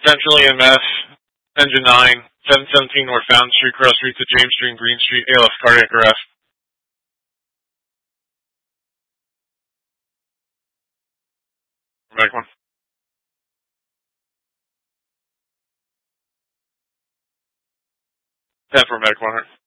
Central EMS, Engine 9, 717 North Fountain Street, Cross Street to James Street and Green Street, ALS cardiac arrest. Medic 1. 10 for Medic 1.